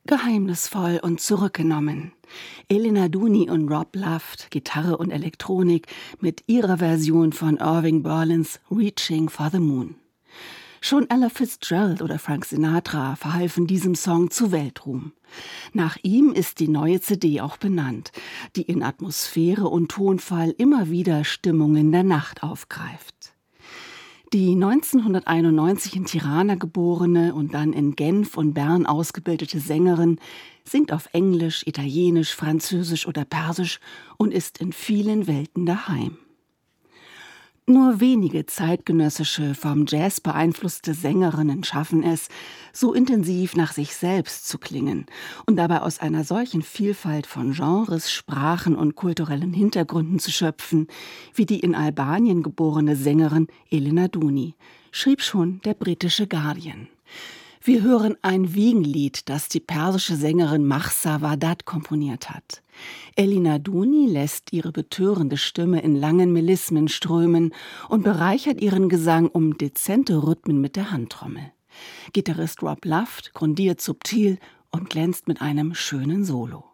Geheimnisvoll und zurückgenommen. Elena Dooney und Rob Luft, Gitarre und Elektronik, mit ihrer Version von Irving Berlins Reaching for the Moon. Schon Ella Fitzgerald oder Frank Sinatra verhalfen diesem Song zu Weltruhm. Nach ihm ist die neue CD auch benannt, die in Atmosphäre und Tonfall immer wieder Stimmungen der Nacht aufgreift. Die 1991 in Tirana geborene und dann in Genf und Bern ausgebildete Sängerin singt auf Englisch, Italienisch, Französisch oder Persisch und ist in vielen Welten daheim. Nur wenige zeitgenössische, vom Jazz beeinflusste Sängerinnen schaffen es, so intensiv nach sich selbst zu klingen und dabei aus einer solchen Vielfalt von Genres, Sprachen und kulturellen Hintergründen zu schöpfen, wie die in Albanien geborene Sängerin Elena Dooney, schrieb schon der britische Guardian. Wir hören ein Wiegenlied, das die persische Sängerin Mahsa Wadat komponiert hat. Elena Dooney lässt ihre betörende Stimme in langen Melismen strömen und bereichert ihren Gesang um dezente Rhythmen mit der Handtrommel. Gitarrist Rob Luft grundiert subtil und glänzt mit einem schönen Solo.